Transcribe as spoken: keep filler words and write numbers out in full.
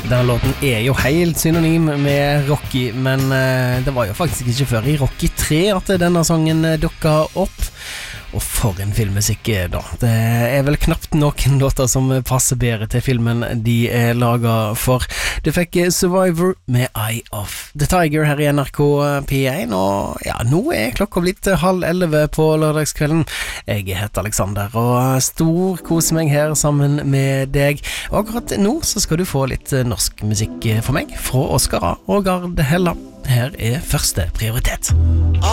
Den låten er jo helt synonym med Rocky, men eh, det var jo faktisk ikke før i Rocky tre at denne sangen dukket opp. Og for en filmmusikk da. Det er vel knapt noen låter som passer bedre til filmen de er laget for. Du fikk Survivor med Eye of the Tiger her i N R K P én, og ja, nå er klokka blitt halv elleve på lørdagskvelden. Jeg heter Alexander, og stor koser meg her sammen med deg. Og akkurat nå så skal du få litt norsk musikk for meg, fra Oskar A. og Gard Hella. Her er første prioritet.